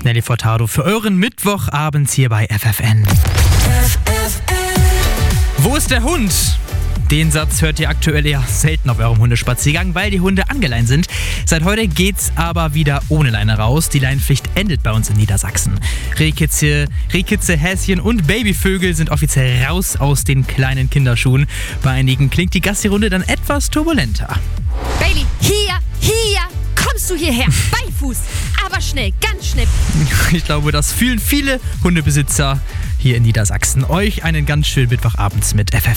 Nelly Furtado für euren Mittwochabend hier bei FFN. Wo ist der Hund? Den Satz hört ihr aktuell eher selten auf eurem Hundespaziergang, weil die Hunde angeleint sind. Seit heute geht's aber wieder ohne Leine raus. Die Leinenpflicht endet bei uns in Niedersachsen. Rehkitze, Häschen und Babyvögel sind offiziell raus aus den kleinen Kinderschuhen. Bei einigen klingt die Gassi-Runde dann etwas turbulenter. Baby, hier, kommst du hierher, Beifuß, aber schnell, ganz schnell. Ich glaube, das fühlen viele Hundebesitzer hier in Niedersachsen. Euch einen ganz schönen Mittwochabend mit FFN.